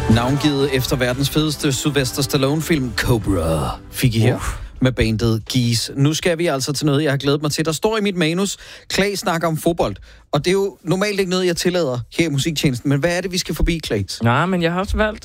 Navngivet efter verdens fedeste Sylvester Stallone-film Cobra fik I her med bandet Geese. Nu skal vi altså til noget, jeg har glædet mig til. Der står i mit manus, Claes snakker om fodbold. Og det er jo normalt ikke noget, jeg tillader her i musiktjenesten. Men hvad er det, vi skal forbi, Claes? Nej, men jeg har også valgt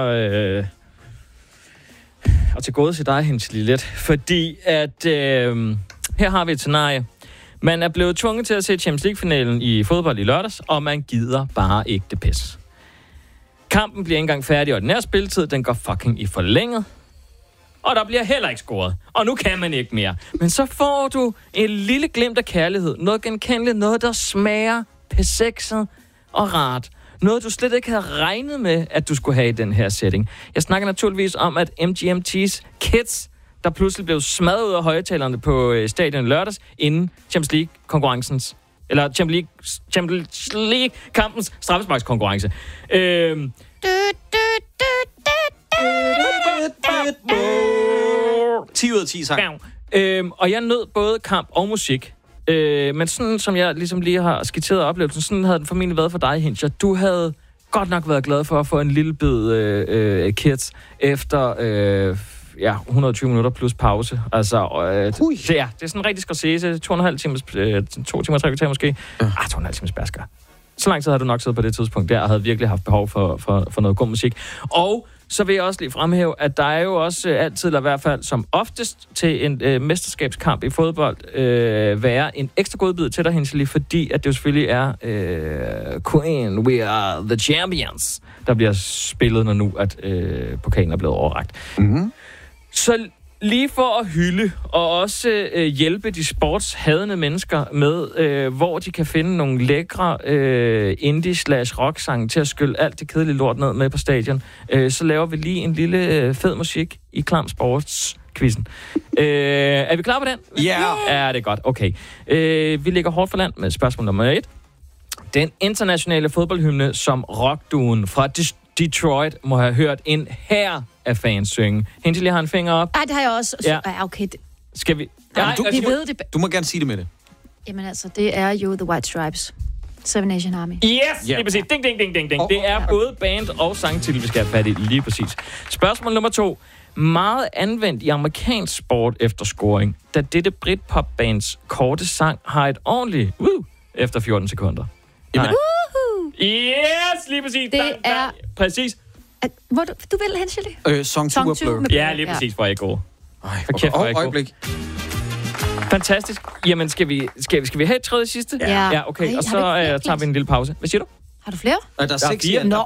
at tilgodese dig, Hensli, lidt. Fordi at her har vi et scenarie. Man er blevet tvunget til at se Champions League-finalen i fodbold i lørdags, og man gider bare ikke det pis. Kampen bliver ikke engang færdig i ordinær spilletid. Den går fucking i forlænget. Og der bliver heller ikke scoret. Og nu kan man ikke mere. Men så får du en lille glimt af kærlighed. Noget genkendeligt. Noget, der smager pesexet og rart. Noget, du slet ikke havde regnet med, at du skulle have i den her setting. Jeg snakker naturligvis om, at MGMT's Kids, der pludselig blev smadret ud af højtalerne på stadion lørdags, inden Champions League-konkurrencens eller Champions League-kampens straffesparkskonkurrence. 10 ud af 10 sang. Og jeg nød både kamp og musik. Men sådan, som jeg ligesom lige har skitseret oplevelsen, sådan havde den formentlig været for dig, Henscher. Du havde godt nok været glad for at få en lille bid Kids efter 120 minutter plus pause. Altså, det er sådan rigtig Scorsese. 2,5 timers, 2 timer, 3 kvarter måske. 2,5 timers bærsker. Så lang tid havde du nok siddet på det tidspunkt der, og havde virkelig haft behov for noget god musik. Og så vil jeg også lige fremhæve, at der er jo også altid, eller i hvert fald som oftest, til en mesterskabskamp i fodbold, være en ekstra godbid til dig, Hensli, fordi at det jo selvfølgelig er Queen, we are the champions, der bliver spillet, når nu at pokalen er blevet overrakt. Mm-hmm. Så lige for at hylde og også hjælpe de sportshadende mennesker med, hvor de kan finde nogle lækre indie/rock-sange til at skylle alt det kedelige lort ned med på stadion, så laver vi lige en lille fed musik i Klam Sports-quizzen. Er vi klar på den? Ja. Ja, det er godt. Okay. Vi ligger hårdt for land med spørgsmål nummer 1. Den internationale fodboldhymne, som rockduen fra Detroit må have hørt en hær af fans synge. Hensli har en finger op. Nej, det har jeg også. Ja. Okay. Skal vi? Vi ved det. Du må gerne sige det med det. Jamen altså, det er jo The White Stripes. Seven Nation Army. Yes! Lige præcis. Ding, ding, ding, ding, ding. Det er både band og sangtitel, vi skal have fat i lige præcis. Spørgsmål nummer 2. Meget anvendt i amerikansk sport efter scoring, da dette Britpop-bands korte sang har et ordentligt efter 14 sekunder. Jamen. Yes! Lige præcis. Det er... Præcis. Du vil, Hensli? Song 2 of Blur. Ja, lige præcis, hvor jeg går. For kæft, hvor jeg øjeblik. Fantastisk. Jamen, skal vi have et tredje sidste? Ja, okay. Ej, og så tager vi en lille pause. Hvad siger du? Har du flere? Der er 6 igen. Nå,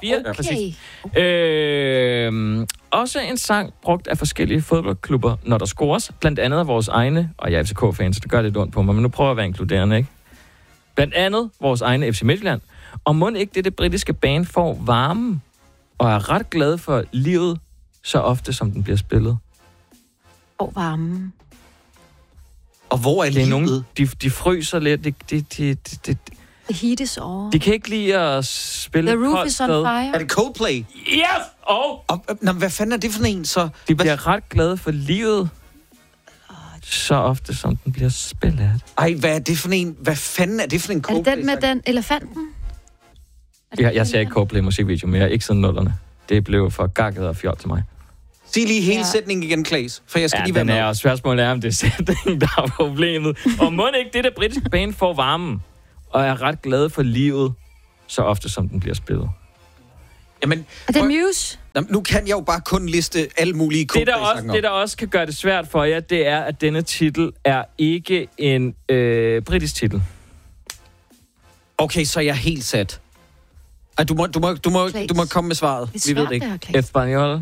okay. Også en sang brugt af forskellige fodboldklubber, når der scores. Blandt andet af vores egne, og jeg er FCK-fan, så det gør lidt ondt på mig, men nu prøver jeg at være inkluderende, ikke? Blandt andet vores egne FC Midtjylland. Og må ikke det britiske band får varme, og er ret glad for livet, så ofte som den bliver spillet. Varme. Og hvor er livet? Nogen, de fryser lidt. The heat is on. De kan ikke lide at spille The roof is on fire. Er det Coldplay? Yes! Hvad fanden er det for en, så? De bliver ret glade for livet, så ofte som den bliver spillet. Ej, hvad er det for en? Hvad fanden er det for en Coldplay? Er det den med den elefanten? Jeg ser ikke Coldplay musikvideo mere, ikke siden nullerne. Det blev for gakket og fjol til mig. Sig lige hele sætningen igen, Claes, for jeg skal lige være med. Og spørgsmålet er, om det er sætningen, der er problemet. Og må ikke det britiske band får varmen, og er ret glade for livet, så ofte som den bliver spillet. Jamen, er det Muse? Nu kan jeg jo bare kun liste alle mulige Coldplay-sange op. Det, der også kan gøre det svært for jer, det er, at denne titel er ikke en britisk titel. Okay, så er jeg helt sat. Du må komme med svaret. Vi ved det ikke. Espanol.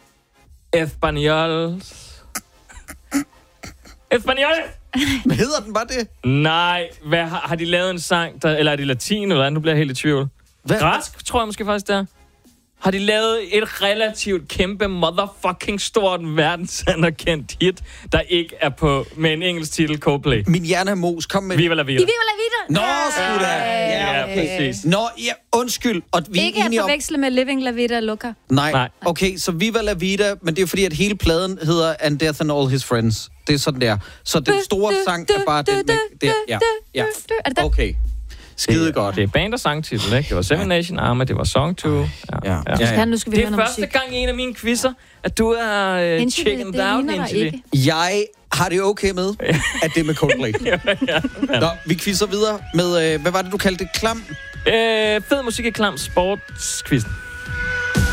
Hvad hedder den bare det? Nej, har de lavet en sang, eller er det latin, eller nu bliver jeg helt i tvivl. Græsk, tror jeg måske faktisk, det er. Har de lavet et relativt kæmpe motherfucking stort verdensanerkendt hit, der ikke er på med en engelsk titel, Coldplay. Min hjerne er mos. Kom med Viva la vida. Viva la vida. Nå, sgu da. Ja, præcis. Nå, ja, undskyld. Og vi ikke at forveksle med Living La Vida Loca. Nej. Okay, så Viva la vida, men det er fordi, at hele pladen hedder And Death and All His Friends. Det er sådan der. Så den store sang er bare den der. Ja. Er det den? Okay. Skide godt. Det er band- og sangtitel, ikke? Det var Seven Nation Army, det var Song 2. Nu skal vi Det høre er noget første musik. gang i en af mine quizzer, at du er chickened out, Hinchely. Jeg har det okay med, at det er med Coldplay. Nå, vi quizzer videre med, hvad var det, du kaldte det? Klam? Fed musik i klam sportsquizzen.